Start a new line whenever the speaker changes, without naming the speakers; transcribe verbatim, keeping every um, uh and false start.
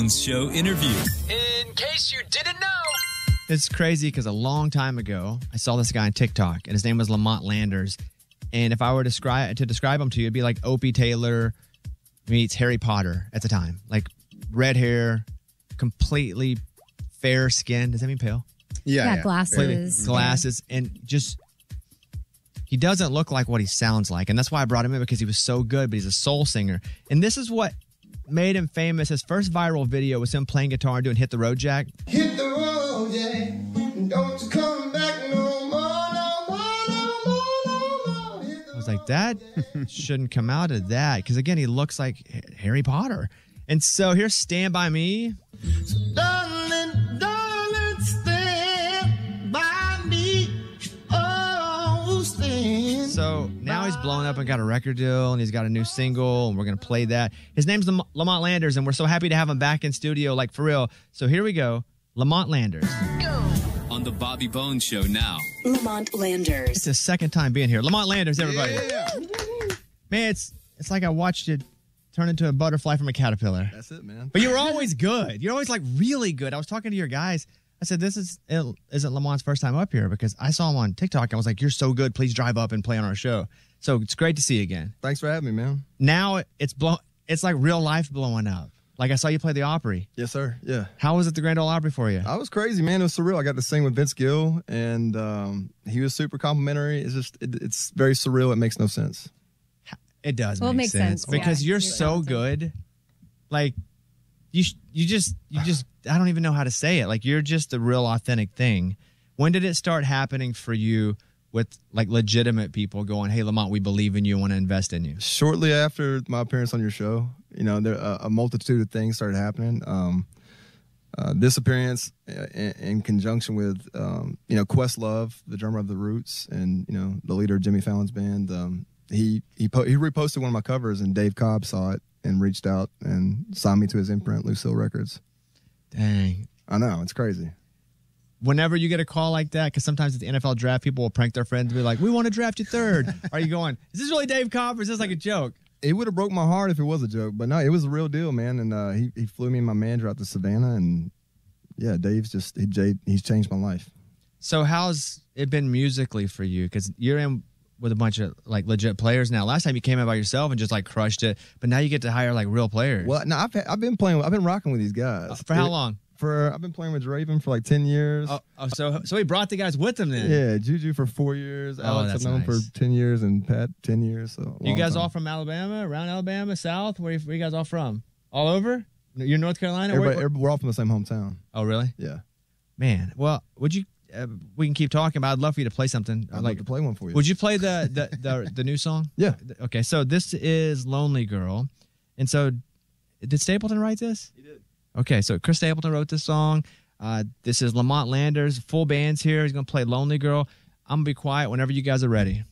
Show interview.
In case you didn't know.
It's crazy because a long time ago, I saw this guy on TikTok, and his name was Lamont Landers. And if I were to describe, to describe him to you, it'd be like Opie Taylor meets Harry Potter at the time. Like red hair, completely fair skin. Does that mean pale?
Yeah,
Yeah,
yeah.
glasses.
Glasses, and just, he doesn't look like what he sounds like. And that's why I brought him in, because he was so good, but he's a soul singer. And this is what made him famous. His first viral video was him playing guitar and doing Hit the Road Jack.
Hit the road, Jack. Don't you come back no more, no more, no more, no more.
I was like, that shouldn't come out of that. Because again, he looks like Harry Potter. And so here's Stand By Me.
Darling, darling, stand by me. Oh, stand.
So now he's blown up and got a record deal, and he's got a new single, and we're going to play that. His name's Lam- Lamont Landers, and we're so happy to have him back in studio, like for real. So here we go. Lamont Landers.
On the Bobby Bones Show now.
Lamont Landers.
It's his second time being here. Lamont Landers, everybody.
Yeah.
Man, it's it's like I watched you turn into a butterfly from a caterpillar.
That's it, man.
But you were always good. You're always like really good. I was talking to your guys. I said, this is, it isn't Lamont's first time up here, because I saw him on TikTok. And I was like, you're so good. Please drive up and play on our show. So it's great to see you again.
Thanks for having me, man.
Now it's blow, it's like real life blowing up. Like I saw you play the Opry.
Yes, sir. Yeah.
How was it the Grand Ole Opry for you?
I was crazy, man. It was surreal. I got to sing with Vince Gill, and um, he was super complimentary. It's just, it, it's very surreal. It makes no sense.
It does
Well, it
make
makes
sense,
sense,
because
yeah.
you're
You're
so
talented.
good. Like you, sh- you just, you just, I don't even know how to say it. Like you're just a real authentic thing. When did it start happening for you with like legitimate people going, "Hey, Lamont, we believe in you and want to invest in you"?
Shortly after my appearance on your show, you know, there uh, a multitude of things started happening. Um, uh, this appearance, uh, in, in conjunction with, um, you know, Questlove, the drummer of the Roots, and you know, the leader of Jimmy Fallon's band. Um, he he po- he reposted one of my covers, and Dave Cobb saw it and reached out and signed me to his imprint, Lucille Records.
Dang.
I know, it's crazy.
Whenever you get a call like that, because sometimes at the N F L draft, people will prank their friends and be like, "We want to draft you third." Are you going, "Is this really Dave Cobb, or is this like a joke?"
It would have broke my heart if it was a joke, but no, it was a real deal, man. And uh, he he flew me and my manager out to Savannah, and yeah, Dave's just he he's changed my life.
So how's it been musically for you? Because you're in with a bunch of like legit players now. Last time you came out by yourself and just like crushed it, but now you get to hire like real players.
Well, no, I've I've been playing, I've been rocking with these guys
Uh, for how
It-
long?
For I've been playing with Draven for like ten years.
Oh, oh, so so he brought the guys with him then.
Yeah, Juju for four years.
Oh,
Alex
that's
I've known
nice.
for ten years, and Pat ten years. So a
You
long
guys
time.
all from Alabama, around Alabama, South? Where you, where you guys all from? All over? You're North Carolina? Where-
Everybody,
where-
everybody- we're all from the same hometown.
oh, really?
Yeah,
Man, well, would you? Uh, we can keep talking, but I'd love for you to play something.
I'd
like,
like to play one for you.
would you play the the, the the new song?
Yeah.
Okay, so this is "Lonely Girl," and so did Stapleton write this?
He did.
Okay, so Chris Stapleton wrote this song. Uh, this is Lamont Landers, full band's here. He's gonna play "Lonely Girl." I'm gonna be quiet whenever you guys are ready.